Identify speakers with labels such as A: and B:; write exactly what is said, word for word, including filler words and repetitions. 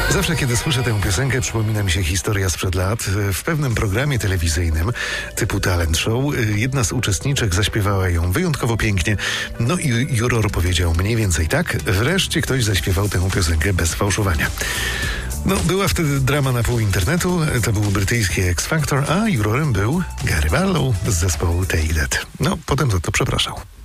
A: Zawsze, kiedy słyszę tę piosenkę, przypomina mi się historia sprzed lat. W pewnym programie telewizyjnym typu talent show jedna z uczestniczek zaśpiewała ją wyjątkowo pięknie. No i juror powiedział mniej więcej tak: wreszcie ktoś zaśpiewał tę piosenkę bez fałszowania. No, była wtedy drama na pół internetu. To był brytyjski X Factor, a jurorem był Gary Barlow z zespołu Take That. No, potem za to przepraszał.